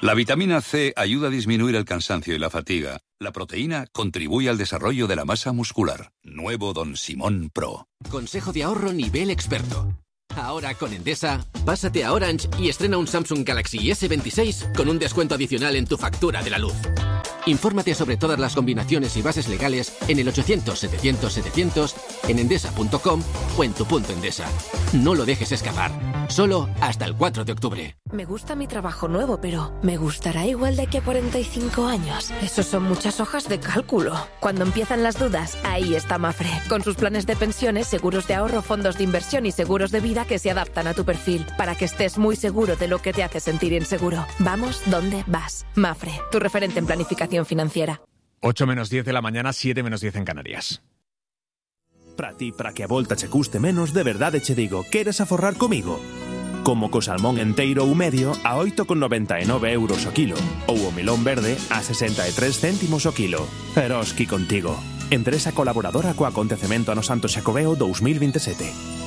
La vitamina C ayuda a disminuir el cansancio y la fatiga. La proteína contribuye al desarrollo de la masa muscular. Nuevo Don Simón Pro. Consejo de ahorro nivel experto. Ahora con Endesa, pásate a Orange y estrena un Samsung Galaxy S26 con un descuento adicional en tu factura de la luz. Infórmate sobre todas las combinaciones y bases legales en el 800-700-700, en endesa.com o en tu punto Endesa. No lo dejes escapar. Solo hasta el 4 de octubre. Me gusta mi trabajo nuevo, pero ¿me gustará igual de aquí a 45 años? Eso son muchas hojas de cálculo. Cuando empiezan las dudas, ahí está Mapfre. Con sus planes de pensiones, seguros de ahorro, fondos de inversión y seguros de vida que se adaptan a tu perfil, para que estés muy seguro de lo que te hace sentir inseguro. Vamos donde vas. Mapfre, tu referente en planificación financiera. 8 menos 10 de la mañana, 7 menos 10 en Canarias. Para ti, para que a volta che custe menos, de verdade che digo, queres aforrar comigo? Como co salmón enteiro ou medio a 8,99 euros o kilo, ou o melón verde a 63 céntimos o kilo. Eroski contigo. Empresa colaboradora co acontecemento ano Santo Xacobeo 2027.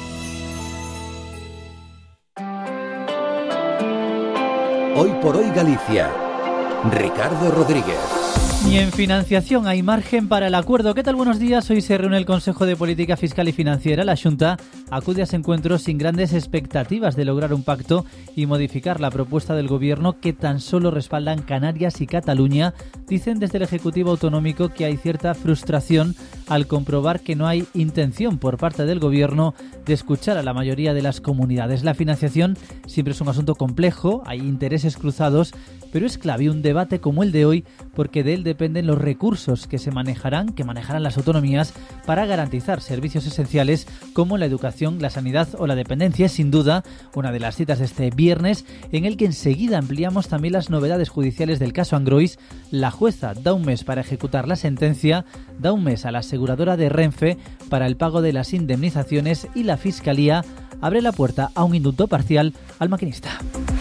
Hoy por hoy Galicia. Ricardo Rodríguez. Y en financiación hay margen para el acuerdo. ¿Qué tal? Buenos días. Hoy se reúne el Consejo de Política Fiscal y Financiera. La Xunta acude a ese encuentro sin grandes expectativas de lograr un pacto y modificar la propuesta del Gobierno que tan solo respaldan Canarias y Cataluña. Dicen desde el Ejecutivo Autonómico que hay cierta frustración al comprobar que no hay intención por parte del Gobierno de escuchar a la mayoría de las comunidades. La financiación siempre es un asunto complejo, hay intereses cruzados, pero es clave un debate como el de hoy porque de él dependen los recursos que manejarán las autonomías para garantizar servicios esenciales como la educación, la sanidad o la dependencia. Es sin duda una de las citas de este viernes, en el que enseguida ampliamos también las novedades judiciales del caso Angrois. La jueza da un mes para ejecutar la sentencia, da un mes a la aseguradora de Renfe para el pago de las indemnizaciones y la Fiscalía abre la puerta a un indulto parcial al maquinista.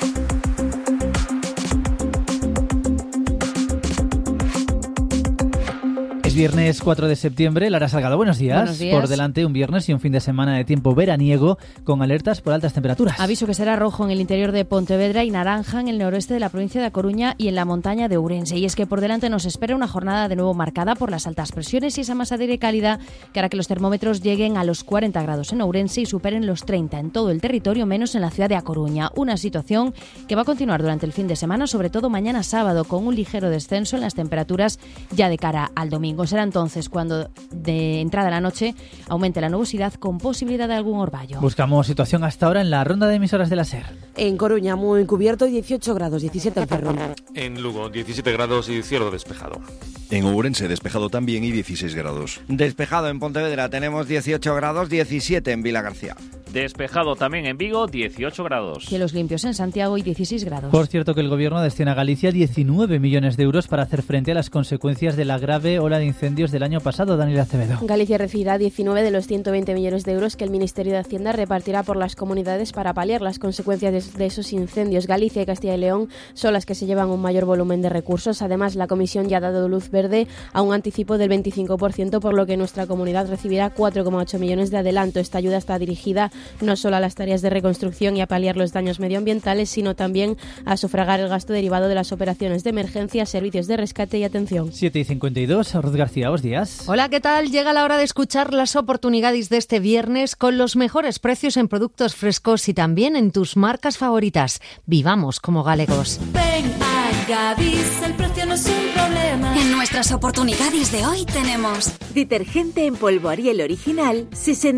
Viernes 4 de septiembre, Lara Salgado, buenos días. Buenos días. Por delante un viernes y un fin de semana de tiempo veraniego con alertas por altas temperaturas. Aviso que será rojo en el interior de Pontevedra y naranja en el noroeste de la provincia de A Coruña y en la montaña de Ourense. Y es que por delante nos espera una jornada de nuevo marcada por las altas presiones y esa masa de aire cálida que hará que los termómetros lleguen a los 40 grados en Ourense y superen los 30 en todo el territorio, menos en la ciudad de A Coruña. Una situación que va a continuar durante el fin de semana, sobre todo mañana sábado, con un ligero descenso en las temperaturas ya de cara al domingo. Será entonces cuando de entrada a la noche aumente la nubosidad con posibilidad de algún orvallo. Buscamos situación hasta ahora en la ronda de emisoras de la SER. En Coruña, muy cubierto, 18 grados, 17 en Ferrol. En Lugo, 17 grados y cielo despejado. En Ourense, despejado también y 16 grados. Despejado en Pontevedra, tenemos 18 grados, 17 en Vilagarcía. Despejado también en Vigo, 18 grados. Cielos limpios en Santiago y 16 grados. Por cierto que el Gobierno destina a Galicia 19 millones de euros para hacer frente a las consecuencias de la grave ola de incendios del año pasado. Daniela Acevedo. Galicia recibirá 19 de los 120 millones de euros que el Ministerio de Hacienda repartirá por las comunidades para paliar las consecuencias de esos incendios. Galicia y Castilla y León son las que se llevan un mayor volumen de recursos. Además, la Comisión ya ha dado luz verde a un anticipo del 25%, por lo que nuestra comunidad recibirá 4,8 millones de adelanto. Esta ayuda está dirigida no solo a las tareas de reconstrucción y a paliar los daños medioambientales, sino también a sufragar el gasto derivado de las operaciones de emergencia, servicios de rescate y atención. 7:52, Ruth García, buenos días. Hola, ¿qué tal? Llega la hora de escuchar las oportunidades de este viernes con los mejores precios en productos frescos y también en tus marcas favoritas. Vivamos como galegos. Ven a Gadis, el precio no es un problema. En nuestras oportunidades de hoy tenemos detergente en polvo Ariel original,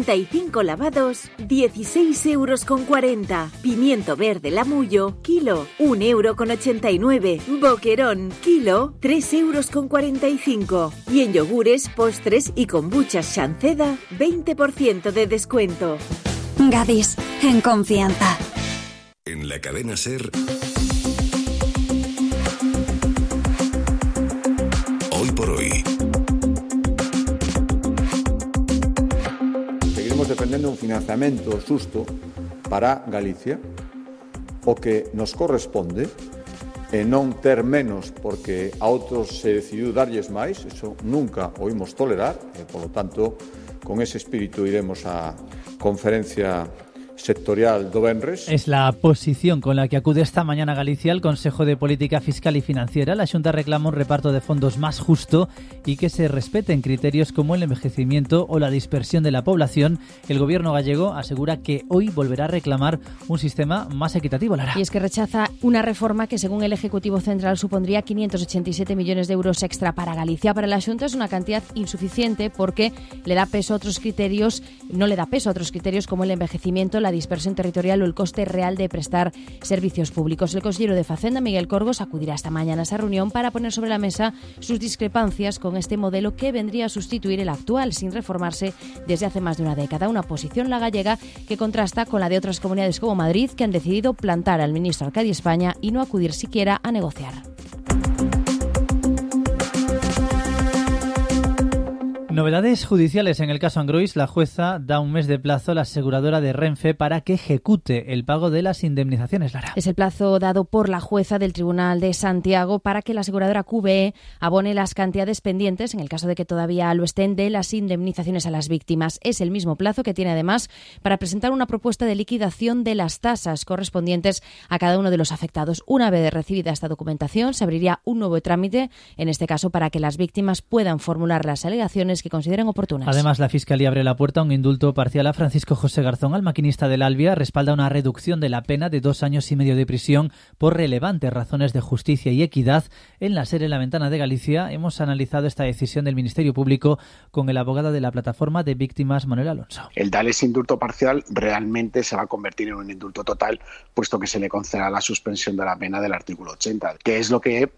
65 lavados, 16,40 euros. Pimiento verde Lamullo, kilo, 1,89 €. Boquerón, kilo, 3,45 €. Y en yogures, postres y kombuchas Shanceda, 20% de descuento. Gadis, en confianza. En la cadena SER, hoy por hoy. Seguiremos defendendo un financiamento xusto para Galicia, o que nos corresponde, e non ter menos porque a outros se decidiu darlles máis. Eso nunca o imos tolerar e, polo tanto, con ese espírito iremos á conferencia sectorial do venres. Es la posición con la que acude esta mañana Galicia al Consejo de Política Fiscal y Financiera. La Xunta reclama un reparto de fondos más justo y que se respeten criterios como el envejecimiento o la dispersión de la población. El gobierno gallego asegura que hoy volverá a reclamar un sistema más equitativo, Lara. Y es que rechaza una reforma que, según el Ejecutivo Central, supondría 587 millones de euros extra para Galicia. Para la Xunta es una cantidad insuficiente porque le da peso a otros criterios, no le da peso a otros criterios como el envejecimiento, la dispersión territorial o el coste real de prestar servicios públicos. El consejero de Facenda, Miguel Corgos, acudirá esta mañana a esa reunión para poner sobre la mesa sus discrepancias con este modelo que vendría a sustituir el actual sin reformarse desde hace más de una década. Una posición, la gallega, que contrasta con la de otras comunidades como Madrid, que han decidido plantar al ministro Arcadi España y no acudir siquiera a negociar. Novedades judiciales en el caso Angrois. La jueza da un mes de plazo a la aseguradora de Renfe para que ejecute el pago de las indemnizaciones, Lara. Es el plazo dado por la jueza del Tribunal de Santiago para que la aseguradora QBE abone las cantidades pendientes, en el caso de que todavía lo estén, de las indemnizaciones a las víctimas. Es el mismo plazo que tiene además para presentar una propuesta de liquidación de las tasas correspondientes a cada uno de los afectados. Una vez recibida esta documentación, se abriría un nuevo trámite, en este caso para que las víctimas puedan formular las alegaciones que consideren oportunas. Además, la Fiscalía abre la puerta a un indulto parcial a Francisco José Garzón, al maquinista del Albia. Respalda una reducción de la pena de 2 años y medio de prisión por relevantes razones de justicia y equidad. En la serie La Ventana de Galicia hemos analizado esta decisión del Ministerio Público con el abogado de la plataforma de víctimas, Manuel Alonso. El dar ese indulto parcial realmente se va a convertir en un indulto total, puesto que se le concederá la suspensión de la pena del artículo 80, que es lo que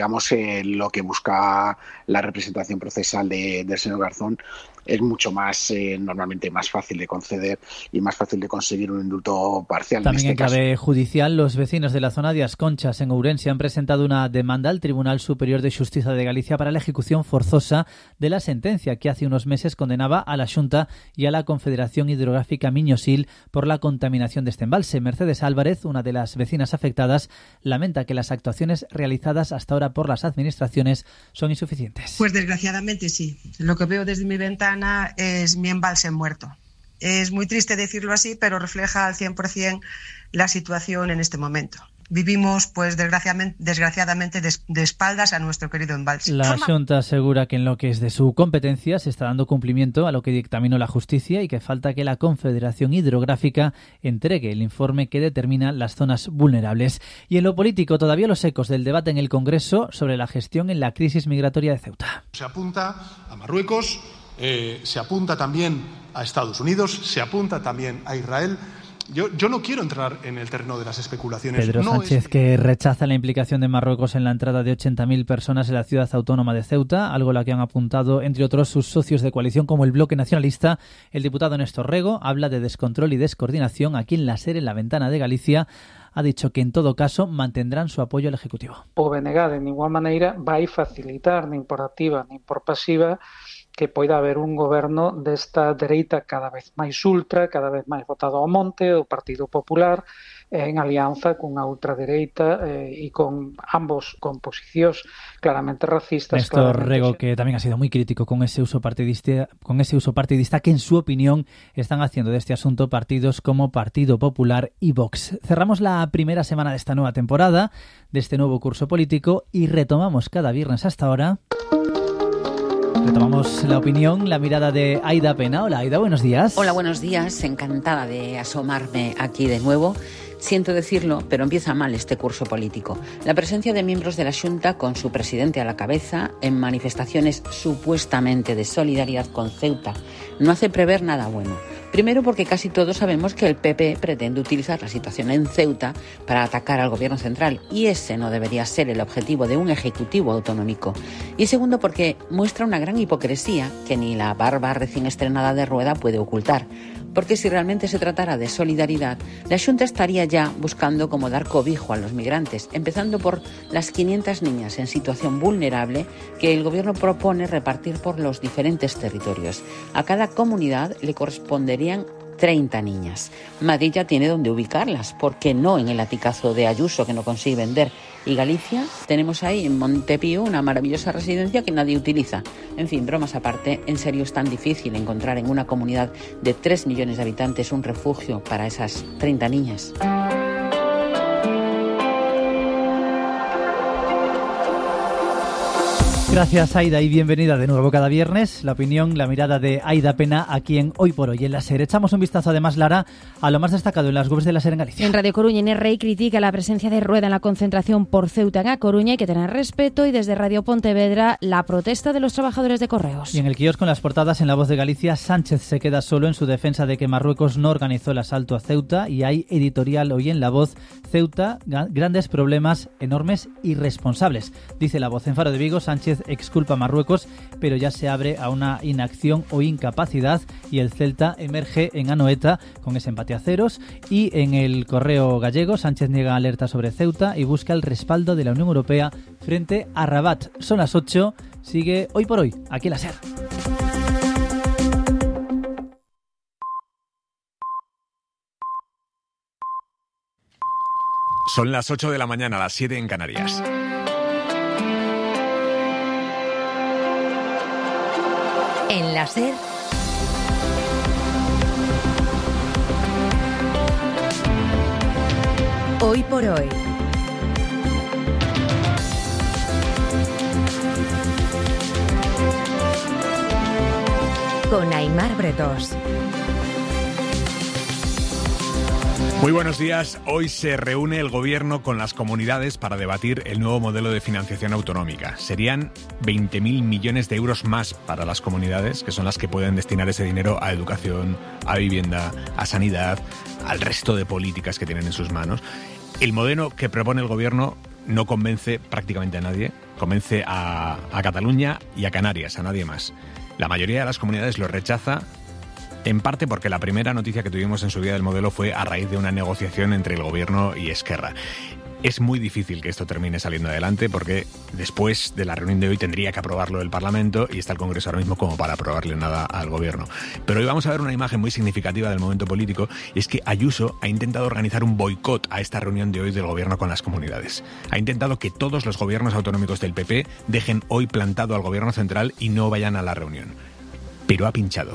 lo que busca la representación procesal del señor Garzón. Es mucho más, normalmente más fácil de conceder y más fácil de conseguir un indulto parcial. También en clave caso judicial, los vecinos de la zona de As Conchas, en Ourense, han presentado una demanda al Tribunal Superior de Xustiza de Galicia para la ejecución forzosa de la sentencia que hace unos meses condenaba a la Xunta y a la Confederación Hidrográfica Miño-Sil por la contaminación de este embalse. Mercedes Álvarez, una de las vecinas afectadas, lamenta que las actuaciones realizadas hasta ahora por las administraciones son insuficientes. Pues desgraciadamente sí. Lo que veo desde mi ventana es mi embalse muerto. Es muy triste decirlo así, pero refleja al 100% la situación en este momento. Vivimos, pues desgraciadamente, de espaldas a nuestro querido embalse. La Xunta asegura que en lo que es de su competencia se está dando cumplimiento a lo que dictaminó la justicia y que falta que la Confederación Hidrográfica entregue el informe que determina las zonas vulnerables. Y en lo político, todavía los ecos del debate en el Congreso sobre la gestión en la crisis migratoria de Ceuta. Se apunta a Marruecos, se apunta también a Estados Unidos, se apunta también a Israel. Yo no quiero entrar en el terreno de las especulaciones. Pedro Sánchez, que rechaza la implicación de Marruecos en la entrada de 80.000 personas en la ciudad autónoma de Ceuta, algo a lo que han apuntado, entre otros, sus socios de coalición como el Bloque Nacionalista. El diputado Néstor Rego habla de descontrol y descoordinación. Aquí en la serie La Ventana de Galicia ha dicho que en todo caso mantendrán su apoyo al Ejecutivo. O BNG de ninguna maneira vai facilitar, nin por activa nin por pasiva, que poida haber un goberno desta dereita cada vez máis ultra, cada vez máis votado ao monte, o Partido Popular, en alianza cunha ultradereita e con ambos con posicións claramente racistas. Néstor Rego, que también ha sido muy crítico con ese uso partidista que en su opinión están haciendo de este asunto partidos como Partido Popular y Vox. Cerramos la primera semana de esta nueva temporada, de este nuevo curso político, y retomamos cada viernes hasta ahora. Retomamos la opinión, la mirada de Aida Pena. Hola Aida, buenos días. Hola, buenos días. Encantada de asomarme aquí de nuevo. Siento decirlo, pero empieza mal este curso político. La presencia de miembros de la Xunta, con su presidente a la cabeza, en manifestaciones supuestamente de solidaridad con Ceuta, no hace prever nada bueno. Primero, porque casi todos sabemos que el PP pretende utilizar la situación en Ceuta para atacar al gobierno central, y ese no debería ser el objetivo de un ejecutivo autonómico. Y segundo, porque muestra una gran hipocresía que ni la barba recién estrenada de Rueda puede ocultar. Porque si realmente se tratara de solidaridad, la Xunta estaría ya buscando cómo dar cobijo a los migrantes, empezando por las 500 niñas en situación vulnerable que el gobierno propone repartir por los diferentes territorios. A cada comunidad le corresponderían 30 niñas. Madrid ya tiene donde ubicarlas, ¿por qué no en el aticazo de Ayuso, que no consigue vender? Y Galicia, tenemos ahí en Montepío una maravillosa residencia que nadie utiliza. En fin, bromas aparte, ¿en serio es tan difícil encontrar en una comunidad de 3 millones de habitantes un refugio para esas 30 niñas? Gracias, Aida, y bienvenida de nuevo cada viernes. La opinión, la mirada de Aida Pena aquí en Hoy por Hoy en la SER. Echamos un vistazo además, Lara, a lo más destacado en las webs de la SER en Galicia. En Radio Coruña, Inés Rey critica la presencia de Rueda en la concentración por Ceuta en A Coruña. Hay que tener respeto. Y desde Radio Pontevedra, la protesta de los trabajadores de Correos. Y en el kiosco, con las portadas, en La Voz de Galicia, Sánchez se queda solo en su defensa de que Marruecos no organizó el asalto a Ceuta. Y hay editorial hoy en La Voz: Ceuta, grandes problemas, enormes, irresponsables. Dice La Voz. En Faro de Vigo, Sánchez exculpa a Marruecos, pero ya se abre a una inacción o incapacidad, y el Celta emerge en Anoeta con ese empate a ceros. Y en el Correo gallego, Sánchez niega alerta sobre Ceuta y busca el respaldo de la Unión Europea frente a Rabat. Son las 8, sigue Hoy por Hoy, aquí en la SER. Son las 8 de la mañana, las 7 en Canarias. En la SER, Hoy por Hoy. Con Aimar Bretos. Muy buenos días. Hoy se reúne el Gobierno con las comunidades para debatir el nuevo modelo de financiación autonómica. Serían 20.000 millones de euros más para las comunidades, que son las que pueden destinar ese dinero a educación, a vivienda, a sanidad, al resto de políticas que tienen en sus manos. El modelo que propone el Gobierno no convence prácticamente a nadie. Convence a Cataluña y a Canarias, a nadie más. La mayoría de las comunidades lo rechaza, en parte porque la primera noticia que tuvimos en su día del modelo fue a raíz de una negociación entre el Gobierno y Esquerra. Es muy difícil que esto termine saliendo adelante porque después de la reunión de hoy tendría que aprobarlo el Parlamento y está el Congreso ahora mismo como para aprobarle nada al Gobierno. Pero hoy vamos a ver una imagen muy significativa del momento político, y es que Ayuso ha intentado organizar un boicot a esta reunión de hoy del Gobierno con las comunidades. Ha intentado que todos los gobiernos autonómicos del PP dejen hoy plantado al Gobierno central y no vayan a la reunión. Pero ha pinchado.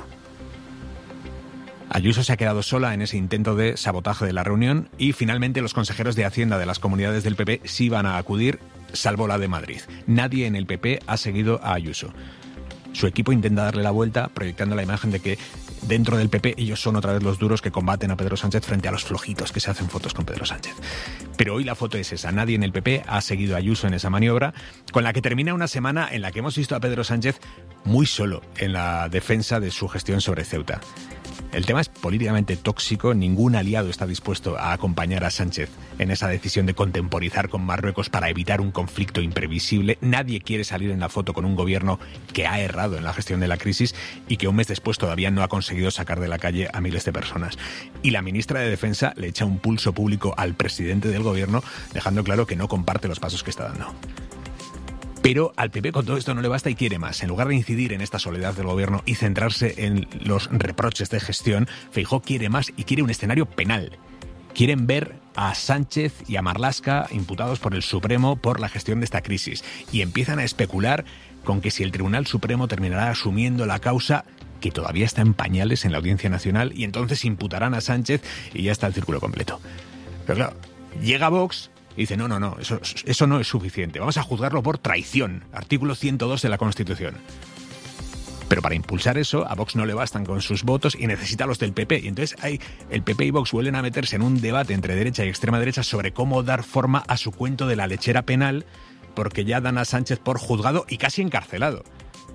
Ayuso se ha quedado sola en ese intento de sabotaje de la reunión y finalmente los consejeros de Hacienda de las comunidades del PP sí van a acudir, salvo la de Madrid. Nadie en el PP ha seguido a Ayuso. Su equipo intenta darle la vuelta, proyectando la imagen de que dentro del PP ellos son otra vez los duros que combaten a Pedro Sánchez frente a los flojitos que se hacen fotos con Pedro Sánchez. Pero hoy la foto es esa. Nadie en el PP ha seguido a Ayuso en esa maniobra, con la que termina una semana en la que hemos visto a Pedro Sánchez muy solo en la defensa de su gestión sobre Ceuta. El tema es políticamente tóxico, ningún aliado está dispuesto a acompañar a Sánchez en esa decisión de contemporizar con Marruecos para evitar un conflicto imprevisible. Nadie quiere salir en la foto con un gobierno que ha errado en la gestión de la crisis y que un mes después todavía no ha conseguido sacar de la calle a miles de personas. Y la ministra de Defensa le echa un pulso público al presidente del gobierno, dejando claro que no comparte los pasos que está dando. Pero al PP con todo esto no le basta y quiere más. En lugar de incidir en esta soledad del gobierno y centrarse en los reproches de gestión, Feijóo quiere más y quiere un escenario penal. Quieren ver a Sánchez y a Marlaska imputados por el Supremo por la gestión de esta crisis. Y empiezan a especular con que si el Tribunal Supremo terminará asumiendo la causa, que todavía está en pañales en la Audiencia Nacional, y entonces imputarán a Sánchez y ya está el círculo completo. Pero claro, llega Vox y dice, no, eso no es suficiente. Vamos a juzgarlo por traición. Artículo 102 de la Constitución. Pero para impulsar eso, a Vox no le bastan con sus votos y necesita los del PP. Y entonces el PP y Vox vuelven a meterse en un debate entre derecha y extrema derecha sobre cómo dar forma a su cuento de la lechera penal, porque ya dan a Sánchez por juzgado y casi encarcelado.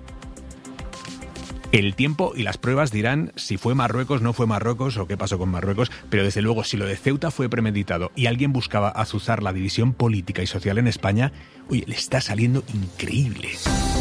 El tiempo y las pruebas dirán si fue Marruecos, no fue Marruecos o qué pasó con Marruecos, pero desde luego si lo de Ceuta fue premeditado y alguien buscaba azuzar la división política y social en España, oye, le está saliendo increíble.